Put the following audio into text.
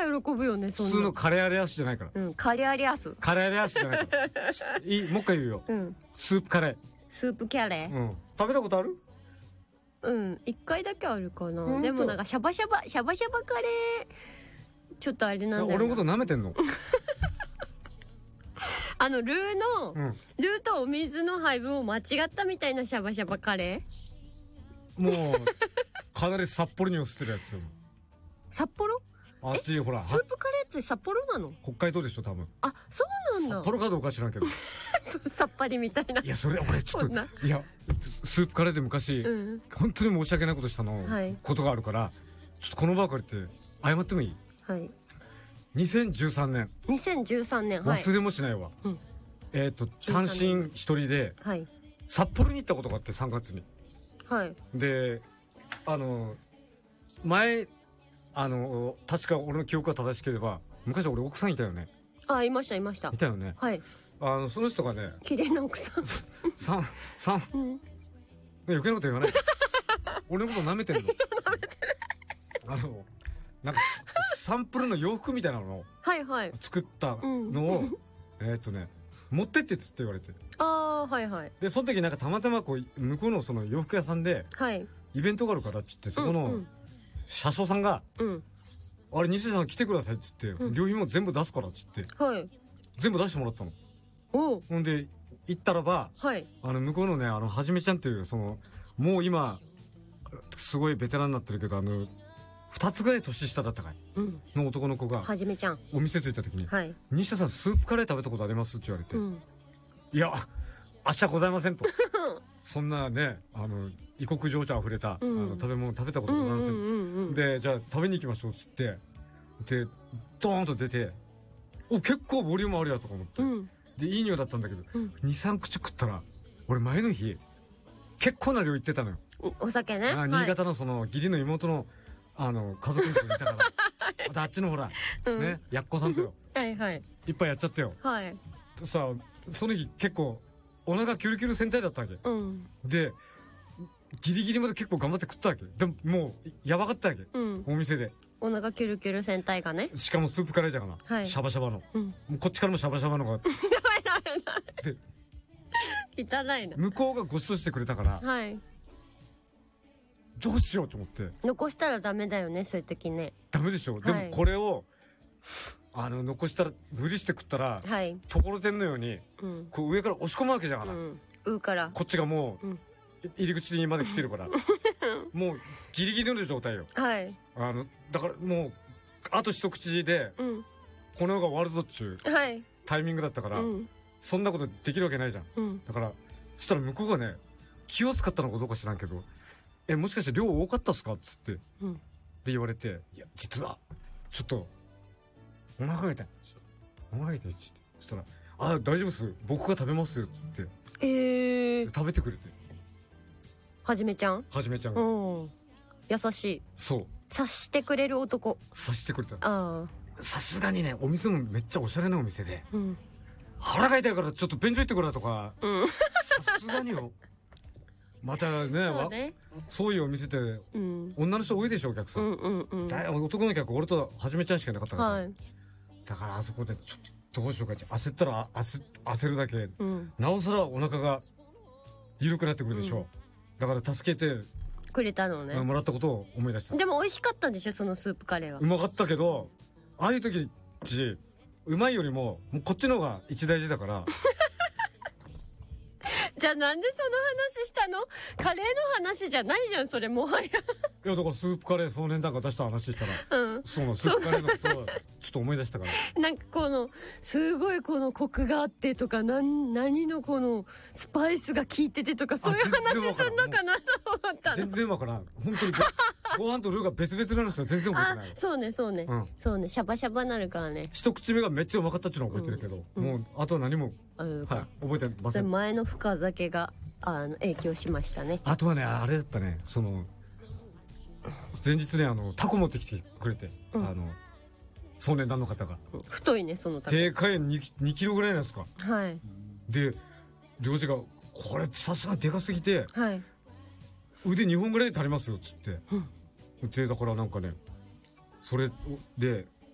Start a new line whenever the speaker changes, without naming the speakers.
喜ぶよね、そんな。
普通のカレーアレアスじゃないから。
カレーアレアス。
カレーアレアスじゃないから。もう一回言うよ。スープカレー。
スープキャレー。
食べたことある？
一回だけあるかな。でもなんかシャバシャバカレー、ちょっとあれなんだよな。
俺のこと舐めてんの？
ルーとお水の配分を間違ったみたいなシャバシャバカレ
ー。もうかなり札幌に寄せてるやつよ。
札幌？
あっちほら。
スープカレーって札幌なの？
北海道でしょ多分。
あ、そうなんだ。
札幌かどうか知らんけど。
さっぱりみたいな。
いやそれ俺ちょっといやスープカレーで昔、本当に申し訳ないことしたの、ことがあるからちょっとこの場を借りて謝ってもいい？
はい。
2013年。
2013年。
忘れもしないわ。単身一人で札幌に行ったことがあって3月に。
はい。
で前確か俺の記憶が正しければ昔俺奥さんいたよね。
あ、いましたいました。
いたよね。
はい。
その人がね、
綺麗な奥さん。
余計なこと言わない。俺のこと舐めてんの。なんかサンプルの洋服みたいなのを作ったのを持ってってっつって言われて。でその時なんかたまたまこう向こうのその洋服屋さんでイベントがあるからっつって、そこの車掌さんが「あれ西田さん来てください」っつって「料品も全部出すから」っつって全部出してもらったの。ほんで行ったらば向こうのねはじめちゃんっていうもう今すごいベテランになってるけど2つぐらい年下だったかいの男の子が
はじめちゃん
お店着いた時に「西田さんスープカレー食べたことあります？」って言われて「いや明日ございません」と。そんなね異国情緒あふれた食べ物食べたことございません。でじゃあ食べに行きましょうっつってでドーンと出て結構ボリュームあるやとか思ってでいい匂いだったんだけど23口食ったら俺前の日結構な量いってたのよ。
お酒ね。
新潟のその義理の妹の家族の人がいたからあっちのほらねやっこさんとよいっぱいやっちゃったよ。さあその日結構お腹キュルキュル戦隊だったわけでギリギリまで結構頑張って食ったわけでももうやばかったわけお店で
お腹キュルキュル戦隊がね。
しかもスープカレーじゃがなシャバシャバのもうこっちからもシャバシャバのがで
汚いな。
向こうがご馳走してくれたからどうしようと思って
残したらダメだよねそういう時ね。
ダメでしょ。でもこれを残したら無理して食ったらところてんのようにこう上から押し込むわけじゃがな。こっちがもう入り口にまで来てるからもうギリギリの状態よ。だからもうあと一口でこの世が終わるぞっちゅうタイミングだったからそんなことできるわけないじゃん。だからそしたら向こうがね気を使ったのかどうか知らんけど「もしかして量多かったっすか？」っつってで言われて「いや実はちょっとお腹が痛い」お腹が痛いっつってそしたら「あ大丈夫っす僕が食べますよ」っつって食べてくれて
はじめちゃん
が
優しい。
そう
察してくれる男。
察してくれた。さすがにねお店もめっちゃおしゃれなお店で腹が痛いからちょっと便所行ってくれとかさすがによ。またねそういうお店って女の人多いでしょお客さん。男の客俺とはじめちゃんしかいなかったからだからあそこでちょっとどうしようか焦ったら焦るだけなおさらお腹が緩くなってくるでしょ。だから助けて
くれたのね
もらったことを思い出した。
でも美味しかったんでしょそのスープカレーは。
うまかったけどああいう時うまいよりもこっちの方が一大事だから
じゃあなんでその話したの？カレーの話じゃないじゃんそれもはや。
いやだからスープカレーその年なんか出した話したらそうなスープカレーのことをちょっと思い出したから
なんかすごいコクがあってとか何のスパイスが効いててとかそういう話すんのかなと思ったの。
全然わからん本当にご飯とルーが別々なの人は全然覚えてない。
そうねそうねシャバシャバなるからね。
一口目がめっちゃうまかったっていうのは覚えてるけどもうあとは何も覚えてません。
前の深酒が影響しましたね。
あとはねあれだったね前日ねタコ持ってきてくれて壮年団の方が
太いねそのタコ
でかい2キロぐらいなんですか。で領事がこれさすがにでかすぎて腕2本ぐらいで足りますよっつってでだからなんかねそれで